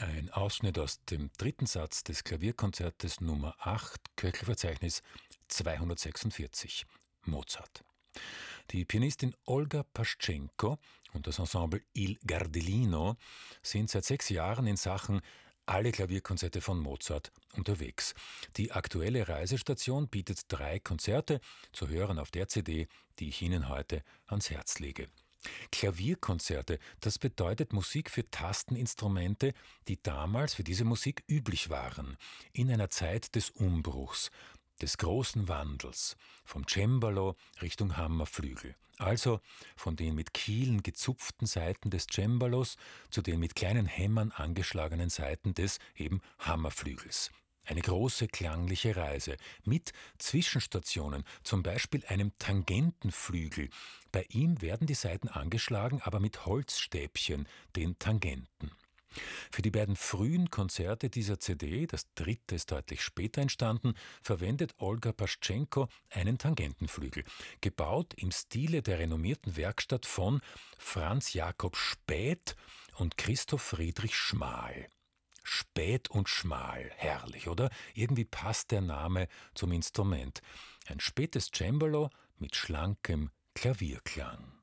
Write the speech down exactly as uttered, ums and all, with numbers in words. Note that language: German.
Ein Ausschnitt aus dem dritten Satz des Klavierkonzertes Nummer acht, Köchelverzeichnis zweihundertsechsundvierzig, Mozart. Die Pianistin Olga Paschenko und das Ensemble Il Gardellino sind seit sechs Jahren in Sachen alle Klavierkonzerte von Mozart unterwegs. Die aktuelle Reisestation bietet drei Konzerte zu hören auf der C D, die ich Ihnen heute ans Herz lege. Klavierkonzerte, das bedeutet Musik für Tasteninstrumente, die damals für diese Musik üblich waren, in einer Zeit des Umbruchs, des großen Wandels, vom Cembalo Richtung Hammerflügel, also von den mit Kielen gezupften Saiten des Cembalos zu den mit kleinen Hämmern angeschlagenen Saiten des eben Hammerflügels. Eine große klangliche Reise mit Zwischenstationen, zum Beispiel einem Tangentenflügel. Bei ihm werden die Saiten angeschlagen, aber mit Holzstäbchen, den Tangenten. Für die beiden frühen Konzerte dieser C D, das dritte ist deutlich später entstanden, verwendet Olga Paschenko einen Tangentenflügel, gebaut im Stile der renommierten Werkstatt von Franz Jakob Späth und Christoph Friedrich Schmal. Spät und schmal, herrlich, oder? Irgendwie passt der Name zum Instrument. Ein spätes Cembalo mit schlankem Klavierklang.